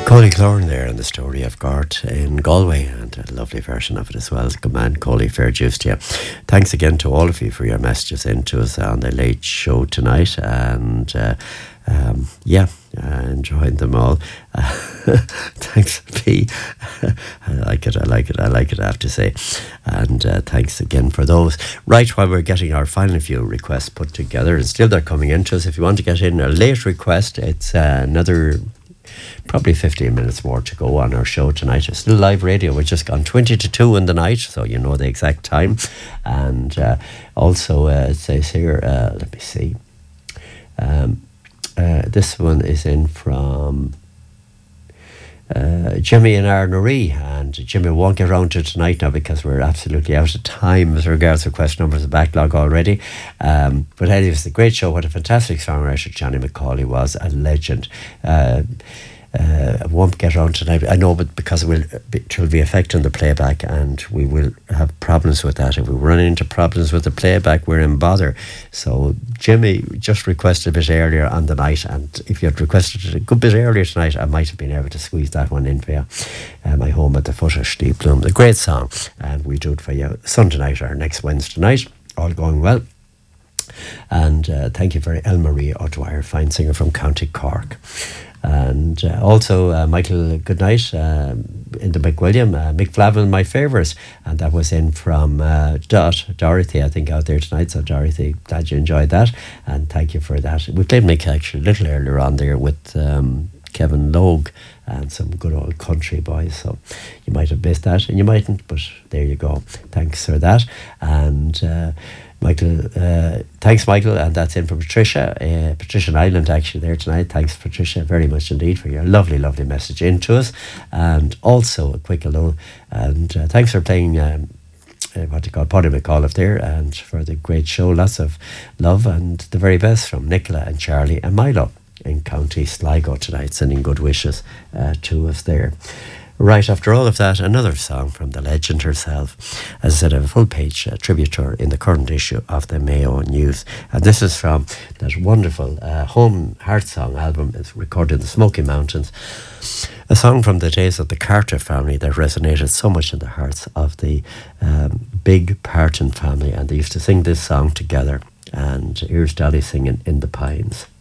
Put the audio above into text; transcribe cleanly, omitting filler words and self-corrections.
Coley Clorne there in the story of Gart in Galway, and a lovely version of it as well. Good man, Coley, fair juice to you. Thanks again to all of you for your messages into us on the late show tonight, and enjoying them all. Thanks, P. I like it, I have to say. And thanks again for those. Right, while we're getting our final few requests put together, and still they're coming into us, if you want to get in a late request, it's another probably 15 minutes more to go on our show tonight. It's still live radio. We've just gone 20 to 2 in the night, so you know the exact time. And also it says here, let me see, this one is in from Jimmy and Arnori, and Jimmy won't get around to it tonight now because we're absolutely out of time as regards to question numbers and backlog already. But anyway, it's a great show. What a fantastic songwriter Johnny McCauley was, a legend. I won't get around tonight, I know, but because it will be affecting the playback, and we will have problems with that. If we run into problems with the playback, we're in bother. So Jimmy just requested a bit earlier on the night, and if you had requested it a good bit earlier tonight, I might have been able to squeeze that one in for you. My Home at the Foot of Steep Bloom, a great song, and we'll do it for you Sunday night or next Wednesday night, all going well. And thank you for Elmarie O'Dwyer, fine singer from County Cork. And also Michael Goodnight in the McWilliam, Mick Flavin, my favourites, and that was in from Dorothy, I think, out there tonight. So Dorothy, glad you enjoyed that, and thank you for that. We played Mick actually a little earlier on there with Kevin Logue and some good old country boys, so you might have missed that and you mightn't, but there you go. Thanks for that. And Michael, thanks Michael, and that's in from Patricia in Ireland actually there tonight. Thanks Patricia very much indeed for your lovely message into us. And also a quick hello, and thanks for playing what do you call Paddy McAuliffe there, and for the great show. Lots of love and the very best from Nicola and Charlie and Milo in County Sligo tonight, sending good wishes to us there. Right, after all of that, another song from the legend herself. As I said, I have a full page tribute to her in the current issue of the Mayo News. And this is from that wonderful Home Heart Song album. It's recorded in the Smoky Mountains. A song from the days of the Carter family that resonated so much in the hearts of the big Parton family. And they used to sing this song together. And here's Dolly singing In the Pines.